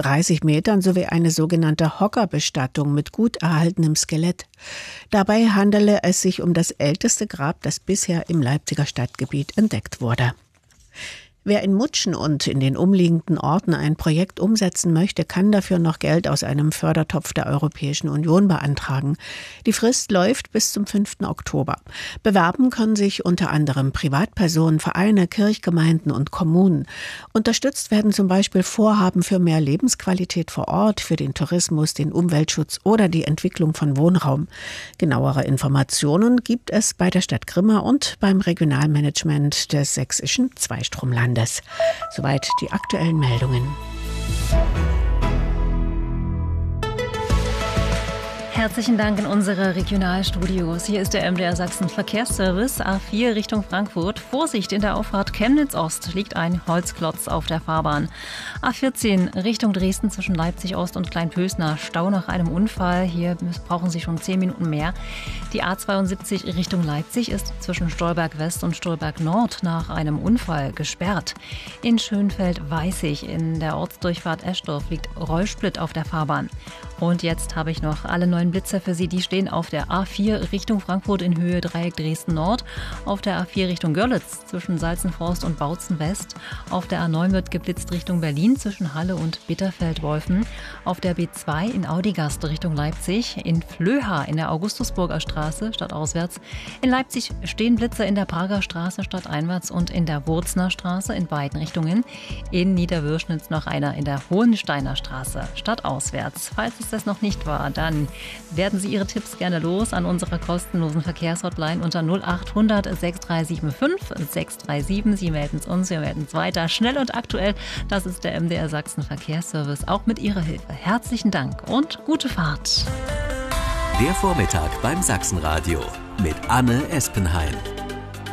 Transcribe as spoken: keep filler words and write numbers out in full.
dreißig Metern sowie eine sogenannte Hockerbestattung mit gut erhaltenem Skelett. Dabei handele es sich um das älteste Grab, das bisher im Leipziger Stadtgebiet entdeckt wurde. Wer in Mutschen und in den umliegenden Orten ein Projekt umsetzen möchte, kann dafür noch Geld aus einem Fördertopf der Europäischen Union beantragen. Die Frist läuft bis zum fünften Oktober. Bewerben können sich unter anderem Privatpersonen, Vereine, Kirchgemeinden und Kommunen. Unterstützt werden zum Beispiel Vorhaben für mehr Lebensqualität vor Ort, für den Tourismus, den Umweltschutz oder die Entwicklung von Wohnraum. Genauere Informationen gibt es bei der Stadt Grimma und beim Regionalmanagement des sächsischen Zweistromlandes. Soweit die aktuellen Meldungen. Herzlichen Dank in unsere Regionalstudios. Hier ist der M D R Sachsen Verkehrsservice A vier Richtung Frankfurt. Vorsicht, in der Auffahrt Chemnitz Ost liegt ein Holzklotz auf der Fahrbahn. A vierzehn Richtung Dresden zwischen Leipzig Ost und Kleinpösner. Stau nach einem Unfall. Hier brauchen Sie schon zehn Minuten mehr. Die A zweiundsiebzig Richtung Leipzig ist zwischen Stolberg West und Stolberg Nord nach einem Unfall gesperrt. In Schönfeld-Weißig in der Ortsdurchfahrt Eschdorf liegt Rollsplit auf der Fahrbahn. Und jetzt habe ich noch alle neuen Blitzer für Sie. Die stehen auf der A vier Richtung Frankfurt in Höhe Dreieck Dresden Nord, auf der A vier Richtung Görlitz zwischen Salzenforst und Bautzen West, auf der A neun wird geblitzt Richtung Berlin zwischen Halle und Bitterfeld-Wolfen, auf der B zwei in Audigast Richtung Leipzig, in Flöha in der Augustusburger Straße stadtauswärts, in Leipzig stehen Blitzer in der Prager Straße stadteinwärts und in der Wurzner Straße in beiden Richtungen, in Niederwürschnitz noch einer in der Hohensteiner Straße stadtauswärts. Falls es das noch nicht war, dann werden Sie Ihre Tipps gerne los an unserer kostenlosen Verkehrshotline unter null acht hundert sechs drei sieben fünf sechs drei sieben. Sie melden es uns, wir melden es weiter. Schnell und aktuell, das ist der M D R Sachsen Verkehrsservice, auch mit Ihrer Hilfe. Herzlichen Dank und gute Fahrt. Der Vormittag beim Sachsenradio mit Anne Espenheim.